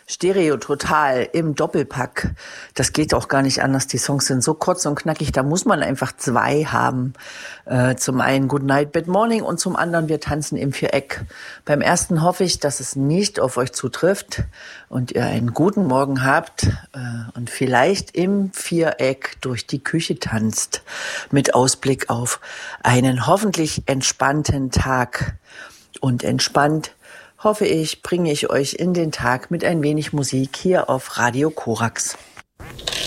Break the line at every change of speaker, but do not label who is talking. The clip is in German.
Stereo total im Doppelpack. Das geht auch gar nicht anders. Die Songs sind so kurz und knackig, da muss man einfach zwei haben. Zum einen Good Night, Bad Morning und zum anderen Wir tanzen im Viereck. Beim ersten hoffe ich, dass es nicht auf euch zutrifft und ihr einen guten Morgen habt und vielleicht im Viereck durch die Küche tanzt mit Ausblick auf einen hoffentlich entspannten Tag. Und entspannt hoffe ich, bringe ich euch in den Tag mit ein wenig Musik hier auf Radio Korax.